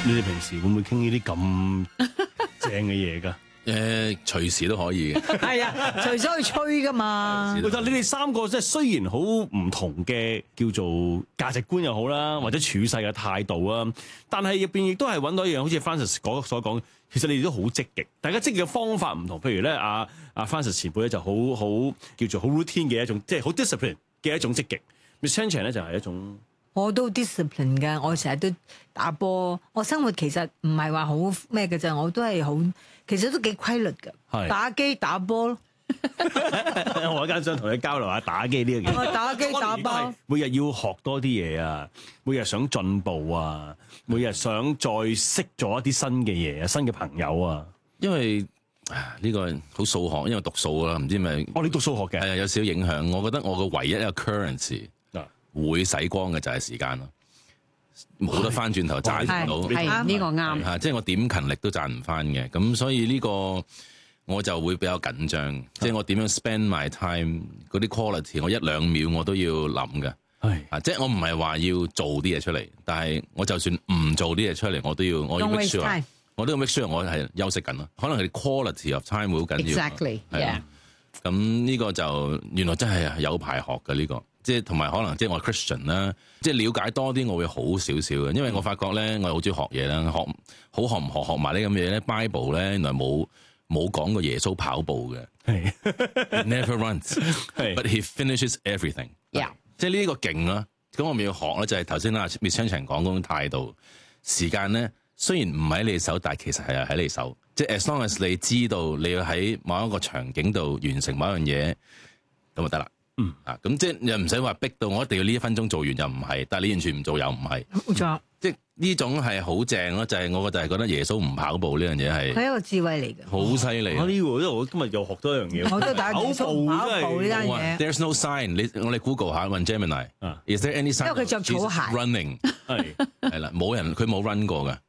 你哋平時會唔會傾呢啲咁正嘅嘢㗎？ 隨時都可以嘅。 係啊，隨時可以吹噶嘛。 但係你哋三個即係雖然好唔同嘅叫做價值觀又好啦，或者處世嘅態度啊，但係入邊亦都係揾到一樣，好似 Francis 所講，其實你哋都好積極，大家積極嘅方法唔同。譬如咧，阿 Francis 前輩咧就好叫做好 routine 嘅一種，即係好 discipline 嘅一種積極。Miss Chan Chan 咧就係一種。 我都 discipline 嘅，我成日都打波。我生活其實唔係話好咩嘅啫，我都係好，其實都幾規律嘅。打機打波咯。 我一間想同你交流下打機呢樣嘢。 我打機打波， 每日要學多啲嘢啊，每日想進步啊，每日想再識咗一啲新嘅嘢啊，新嘅朋友啊。 因為呢個好數學，因為讀數啦，唔知咪你讀數學嘅， 係啊，有少少影響。我覺得我個唯一一個 currency 會洗光嘅就係時間咯，冇得翻轉頭賺唔到。 係呢個啱嚇，即係我點勤力都賺唔翻嘅。咁所以呢個我就會比較緊張，即係我點樣 spend my time 嗰啲 quality，我1-2秒我都要諗嘅。係即係我唔係話要做啲嘢出嚟，但係我就算唔做啲嘢出嚟，我要 make sure， 我都要 make sure 我係休息緊咯。可能係 quality of time 會好緊要。 Exactly， 咁呢個就原來真係有排學嘅呢個。即係同埋可能即係我係 Christian 啦，即係了解多啲我會好少少嘅，因為我發覺咧我好中意學嘢啦，學唔學埋呢咁嘢咧 Bible 咧原來冇講過耶穌跑步嘅，He never runs，but he finishes everything。即係呢個勁啦，咁我咪要學咧，就係頭先阿 Miss Chan Chan 講嗰種態度，時間咧雖然唔喺你手，但係其實係喺你手，即係 as long as 你知道你要喺某一個場景度完成某一樣嘢，咁就得啦。咁即係又唔使話逼到我一定要呢1分鐘做完又唔係，但係你完全唔做又唔係， 冇錯。 即係呢種係好正咯，就係我就係覺得耶穌唔跑步呢樣嘢係一個智慧嚟嘅， 好犀利。 呢個因為我今日又學多一樣嘢， 我都打跑步呢單嘢。 There's no sign， 我哋 Google 下問 Gemini，Is there any sign？ 因為佢着草鞋 running 係啦，冇人佢冇 run 過嘅。